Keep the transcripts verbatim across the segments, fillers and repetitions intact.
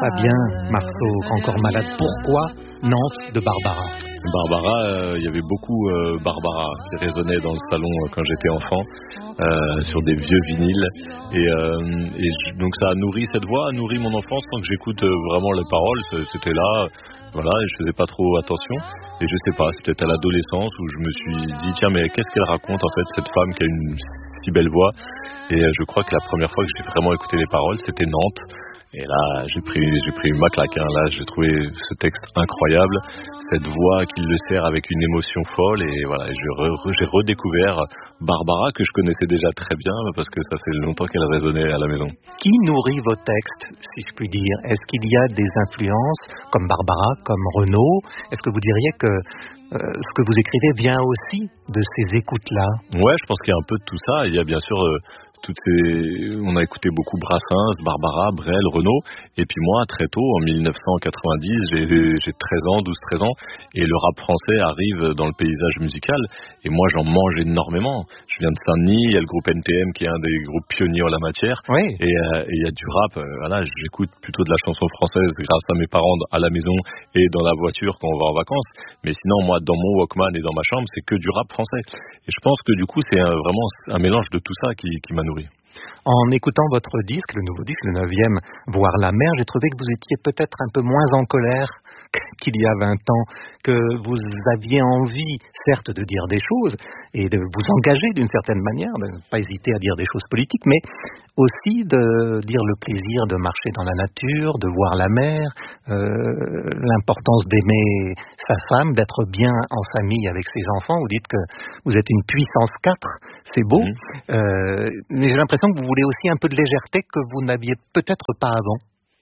Fabien Marceau, encore malade. Pourquoi Nantes de Barbara? Barbara, il euh, y avait beaucoup euh, Barbara qui résonnait dans le salon euh, quand j'étais enfant, euh, sur des vieux vinyles. Et, euh, et je, donc ça a nourri cette voix, a nourri mon enfance tant que j'écoute euh, vraiment les paroles. C'était là, voilà, et je faisais pas trop attention. Et je sais pas, c'est peut-être à l'adolescence où je me suis dit tiens, mais qu'est-ce qu'elle raconte en fait, cette femme qui a une si belle voix. Et euh, je crois que la première fois que j'ai vraiment écouté les paroles, c'était Nantes. Et là, j'ai pris, j'ai pris ma claque. Hein. Là, j'ai trouvé ce texte incroyable, cette voix qui le sert avec une émotion folle. Et voilà, j'ai, re, j'ai redécouvert Barbara que je connaissais déjà très bien parce que ça fait longtemps qu'elle résonnait à la maison. Qui nourrit vos textes, si je puis dire? Est-ce qu'il y a des influences comme Barbara, comme Renaud? Est-ce que vous diriez que euh, ce que vous écrivez vient aussi de ces écoutes-là? Ouais, je pense qu'il y a un peu de tout ça. Il y a bien sûr euh, toutes ces... on a écouté beaucoup Brassens, Barbara, Brel, Renaud. Et puis moi, très tôt, en dix-neuf cent quatre-vingt-dix, j'ai, j'ai treize ans, douze treize ans, et le rap français arrive dans le paysage musical. Et moi, j'en mange énormément. Je viens de Saint-Denis, il y a le groupe N T M qui est un des groupes pionniers en la matière. Oui. Et euh, il y a du rap. Euh, voilà, j'écoute plutôt de la chanson française grâce à mes parents à la maison et dans la voiture quand on va en vacances. Mais sinon, moi, dans mon Walkman et dans ma chambre, c'est que du rap français. Et je pense que du coup, c'est un, vraiment un mélange de tout ça qui, qui m'a nourri. En écoutant votre disque, le nouveau disque, le neuvième, Voir la mer, j'ai trouvé que vous étiez peut-être un peu moins en colère qu'il y a vingt ans, que vous aviez envie, certes, de dire des choses et de vous engager d'une certaine manière, de ne pas hésiter à dire des choses politiques, mais aussi de dire le plaisir de marcher dans la nature, de voir la mer, euh, l'importance d'aimer sa femme, d'être bien en famille avec ses enfants. Vous dites que vous êtes une puissance quatre, c'est beau, mmh. euh, mais j'ai l'impression que vous voulez aussi un peu de légèreté que vous n'aviez peut-être pas avant.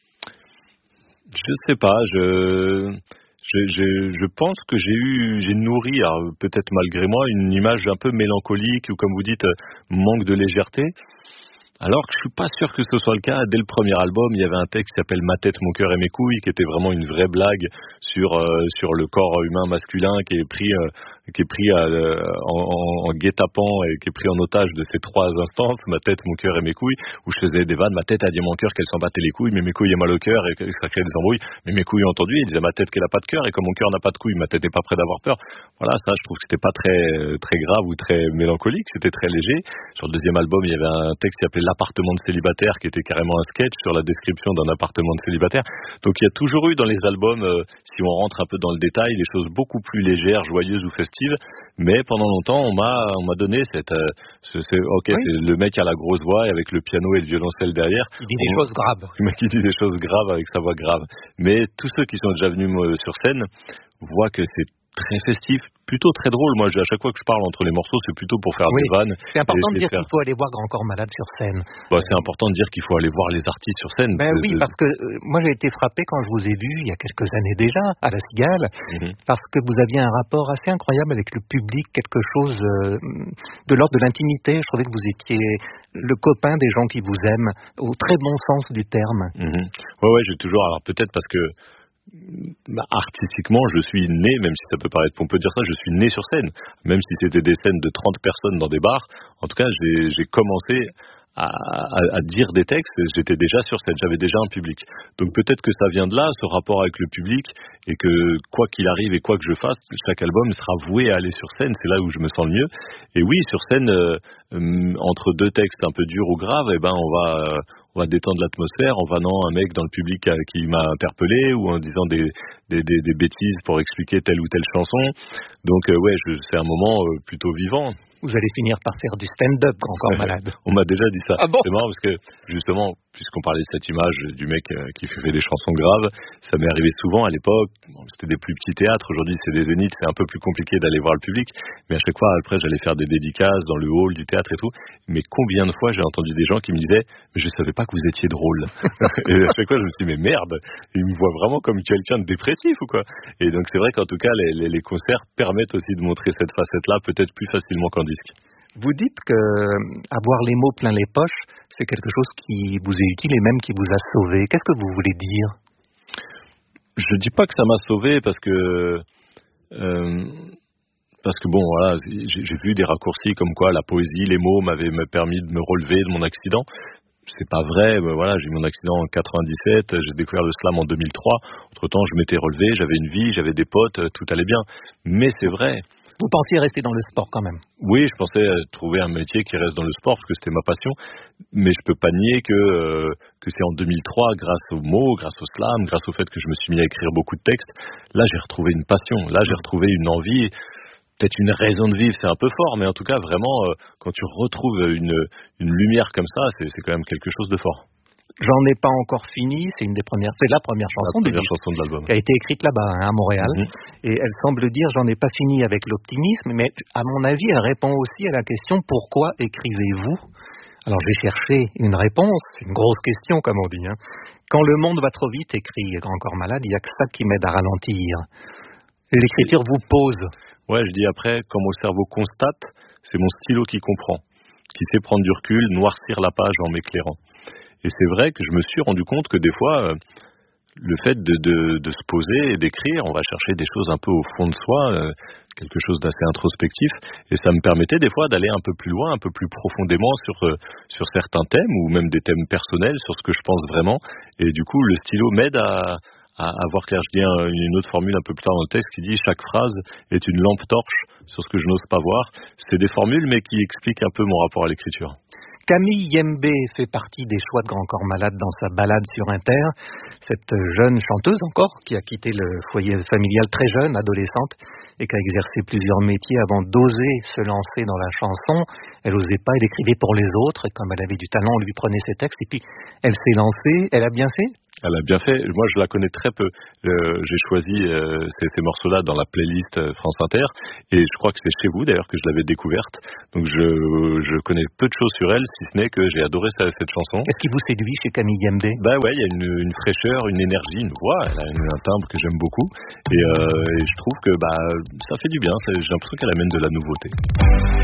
Je sais pas, je, je, je, je pense que j'ai eu, j'ai nourri, alors peut-être malgré moi, une image un peu mélancolique ou comme vous dites, manque de légèreté. Alors que je suis pas sûr que ce soit le cas. Dès le premier album, il y avait un texte qui s'appelle Ma tête, mon cœur et mes couilles, qui était vraiment une vraie blague sur euh, sur le corps humain masculin qui est pris euh, qui est pris euh, en, en, en guet-apens et qui est pris en otage de ces trois instances, ma tête, mon cœur et mes couilles, où je faisais des vannes. Ma tête a dit à mon cœur qu'elle s'en battait les couilles, mais mes couilles ont mal au cœur et que ça crée des embrouilles. Mais mes couilles ont entendu, ils disaient ma tête qu'elle a pas de cœur et comme mon cœur n'a pas de couilles, ma tête n'est pas prête d'avoir peur. Voilà, ça, je trouve que c'était pas très très grave ou très mélancolique, c'était très léger. Sur le deuxième album, il y avait un texte qui s'appelait L'appartement de célibataire, qui était carrément un sketch sur la description d'un appartement de célibataire. Donc il y a toujours eu dans les albums, euh, si on rentre un peu dans le détail, des choses beaucoup plus légères, joyeuses ou festives. Mais pendant longtemps, on m'a, on m'a donné cette, euh, ce, c'est, ok, oui. C'est le mec à la grosse voix et avec le piano et le violoncelle derrière. Il dit des on, choses graves. Le mec qui dit des choses graves avec sa voix grave. Mais tous ceux qui sont déjà venus euh, sur scène voient que c'est très festif, plutôt très drôle. Moi, à chaque fois que je parle entre les morceaux, c'est plutôt pour faire oui. des vannes. C'est important de dire faire... qu'il faut aller voir Grand Corps Malade sur scène. Bah, c'est important de dire qu'il faut aller voir les artistes sur scène. Ben de, oui, de... parce que euh, moi j'ai été frappé quand je vous ai vu il y a quelques années déjà à La Cigale, mm-hmm. parce que vous aviez un rapport assez incroyable avec le public, quelque chose euh, de l'ordre de l'intimité. Je trouvais que vous étiez le copain des gens qui vous aiment, au très bon sens du terme. Mm-hmm. Ouais, ouais, j'ai toujours. Alors peut-être parce que Bah, artistiquement, je suis né, même si ça peut paraître pompeux de dire ça, je suis né sur scène. Même si c'était des scènes de trente personnes dans des bars, en tout cas, j'ai, j'ai commencé à, à, à dire des textes, j'étais déjà sur scène, j'avais déjà un public. Donc peut-être que ça vient de là, ce rapport avec le public, et que quoi qu'il arrive et quoi que je fasse, chaque album sera voué à aller sur scène, c'est là où je me sens le mieux. Et oui, sur scène, euh, euh, entre deux textes un peu durs ou graves, eh ben on va... Euh, on va détendre l'atmosphère en vannant un mec dans le public qui m'a interpellé ou en disant des, des, des, des bêtises pour expliquer telle ou telle chanson. Donc euh, ouais, je, c'est un moment euh, plutôt vivant. Vous allez finir par faire du stand-up, Grand Corps Malade. On m'a déjà dit ça. Ah bon? C'est marrant parce que, justement, puisqu'on parlait de cette image du mec qui fait des chansons graves, ça m'est arrivé souvent à l'époque. Bon, c'était des plus petits théâtres. Aujourd'hui, c'est des zéniths. C'est un peu plus compliqué d'aller voir le public. Mais à chaque fois, après, j'allais faire des dédicaces dans le hall du théâtre et tout. Mais combien de fois j'ai entendu des gens qui me disaient « Mais je savais pas que vous étiez drôle. » Et à chaque fois, je me suis dit « Mais merde, ils me voient vraiment comme quelqu'un de dépressif ou quoi ?» Et donc, c'est vrai qu'en tout cas, les, les, les concerts permettent aussi de montrer cette facette-là peut-être plus facilement qu'en disque. Vous dites que avoir les mots plein les poches, c'est quelque chose qui vous est utile et même qui vous a sauvé. Qu'est-ce que vous voulez dire? Je dis pas que ça m'a sauvé parce que euh, parce que bon voilà, j'ai, j'ai vu des raccourcis comme quoi la poésie, les mots m'avaient permis de me relever de mon accident. c'est pas vrai, ben voilà, j'ai eu mon accident en quatre-vingt-dix-sept, j'ai découvert le slam en deux mille trois. Entre-temps, je m'étais relevé, j'avais une vie, j'avais des potes, tout allait bien. Mais c'est vrai. Vous pensiez rester dans le sport quand même? Oui, je pensais trouver un métier qui reste dans le sport parce que c'était ma passion. Mais je peux pas nier que euh, que c'est en deux mille trois, grâce aux mots, grâce au slam, grâce au fait que je me suis mis à écrire beaucoup de textes, là j'ai retrouvé une passion, là j'ai retrouvé une envie. Peut-être une raison de vivre, c'est un peu fort, mais en tout cas, vraiment, euh, quand tu retrouves une, une lumière comme ça, c'est, c'est quand même quelque chose de fort. J'en ai pas encore fini, c'est une des premières, c'est la première chanson, la première du chanson de l'album, qui a été écrite là-bas, hein, à Montréal, mm-hmm. Et elle semble dire j'en ai pas fini avec l'optimisme, mais à mon avis, elle répond aussi à la question pourquoi écrivez-vous? Alors j'ai cherché une réponse, une grosse question comme on dit. Hein. Quand le monde va trop vite, écrit Grand Corps Malade, il y a que ça qui m'aide à ralentir. L'écriture vous pose. Ouais, je dis après, quand mon cerveau constate, c'est mon stylo qui comprend, qui sait prendre du recul, noircir la page en m'éclairant. Et c'est vrai que je me suis rendu compte que des fois, euh, le fait de, de, de se poser et d'écrire, on va chercher des choses un peu au fond de soi, euh, quelque chose d'assez introspectif, et ça me permettait des fois d'aller un peu plus loin, un peu plus profondément sur, euh, sur certains thèmes, ou même des thèmes personnels, sur ce que je pense vraiment. Et du coup, le stylo m'aide à... à avoir clair. Je dis un, une autre formule un peu plus tard dans le texte qui dit « Chaque phrase est une lampe torche sur ce que je n'ose pas voir ». C'est des formules, mais qui expliquent un peu mon rapport à l'écriture. Camille Yembe fait partie des choix de Grand Corps Malade dans sa balade sur Inter. Cette jeune chanteuse encore, qui a quitté le foyer familial très jeune, adolescente, et qui a exercé plusieurs métiers avant d'oser se lancer dans la chanson. Elle n'osait pas, elle écrivait pour les autres, et comme elle avait du talent, on lui prenait ses textes, et puis elle s'est lancée. Elle a bien fait ? Elle a bien fait. Moi, je la connais très peu. Euh, j'ai choisi euh, ces, ces morceaux-là dans la playlist France Inter, et je crois que c'est chez vous d'ailleurs que je l'avais découverte. Donc, je, je connais peu de choses sur elle, si ce n'est que j'ai adoré cette, cette chanson. Qu'est-ce qui vous séduit chez Camille Yembe ? Bah ouais, il y a une, une fraîcheur, une énergie, une voix. Elle a une, un timbre que j'aime beaucoup, et, euh, et je trouve que bah ça fait du bien. J'ai l'impression qu'elle amène de la nouveauté.